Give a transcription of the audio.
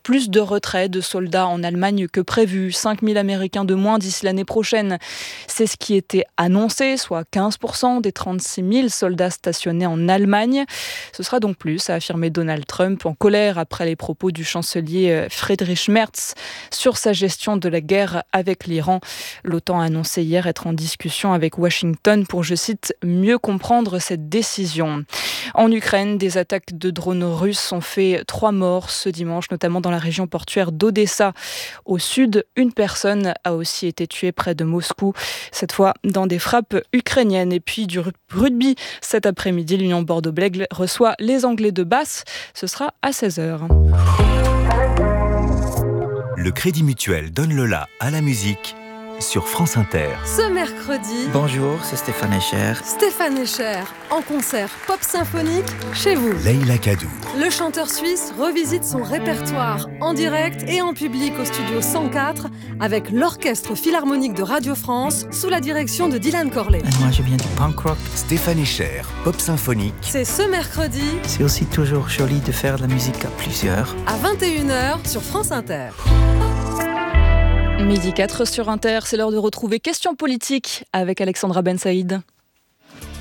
plus de retraits de soldats en Allemagne que prévu. 5 000 Américains de moins d'ici l'année prochaine. C'est ce qui était annoncé, soit 15% des 36 000 soldats stationnés en Allemagne. Ce sera donc plus, a affirmé Donald Trump, en colère après les propos du chancelier Friedrich Merz sur sa gestion de la guerre avec l'Iran. L'OTAN a annoncé hier être en discussion avec Washington pour, je cite, mieux comprendre cette décision. En Ukraine, des attaques de drones russes ont fait 3 morts ce dimanche, notamment dans la région portuaire d'Odessa. Au sud, une personne a aussi été tuée près de Moscou, cette fois dans des frappes ukrainiennes. Et puis du rugby, cet après-midi, l'Union Bordeaux-Bègles reçoit les Anglais de Basse. Ce sera à 16h. Le Crédit Mutuel donne le la à la musique sur France Inter. Ce mercredi... Bonjour, c'est Stéphane Escher. Stéphane Escher, en concert pop symphonique chez vous. Leïla Kadour. Le chanteur suisse revisite son répertoire en direct et en public au studio 104 avec l'Orchestre Philharmonique de Radio France sous la direction de Dylan Corley. Et moi, je viens du punk rock. Stéphane Escher, pop symphonique. C'est ce mercredi. C'est aussi toujours joli de faire de la musique à plusieurs. À 21h sur France Inter. Midi 4 sur Inter, c'est l'heure de retrouver Questions politiques avec Alexandra Ben Saïd.